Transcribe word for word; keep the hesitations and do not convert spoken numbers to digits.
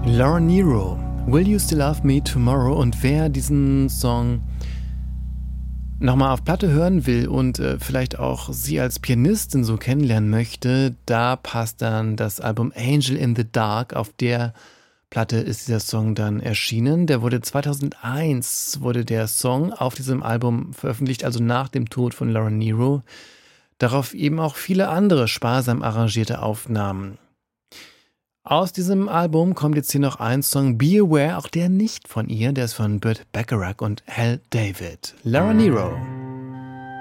Laura Nyro, Will You Still Love Me Tomorrow? Und wer diesen Song nochmal auf Platte hören will und äh, vielleicht auch sie als Pianistin so kennenlernen möchte, da passt dann das Album Angel in the Dark. Auf der Platte ist dieser Song dann erschienen. Der wurde zweitausendeins, wurde der Song auf diesem Album veröffentlicht, also nach dem Tod von Laura Nyro. Darauf eben auch viele andere sparsam arrangierte Aufnahmen. Aus diesem Album kommt jetzt hier noch ein Song, Be Aware, auch der nicht von ihr, der ist von Burt Bacharach und Hal David. Laura Nyro.